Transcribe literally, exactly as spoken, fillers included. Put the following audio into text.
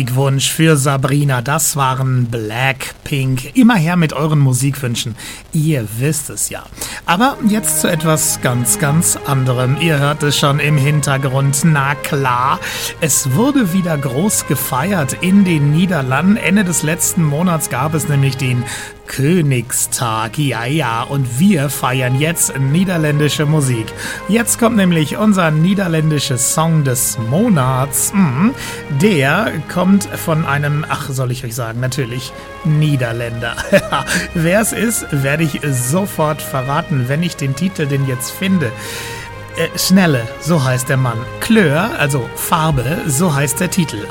Musikwunsch für Sabrina. Das waren Blackpink. Immer her mit euren Musikwünschen. Ihr wisst es ja. Aber jetzt zu etwas ganz, ganz anderem. Ihr hört es schon im Hintergrund. Na klar, es wurde wieder groß gefeiert in den Niederlanden. Ende des letzten Monats gab es nämlich den Königstag. Ja, ja, und wir feiern jetzt niederländische Musik. Jetzt kommt nämlich unser niederländischer Song des Monats. Mhm. Der kommt von einem, ach, soll ich euch sagen, natürlich Niederländer. Wer es ist, werde ich sofort verraten, wenn ich den Titel denn jetzt finde. Äh, Schnelle, so heißt der Mann. Kleur, also Farbe, so heißt der Titel.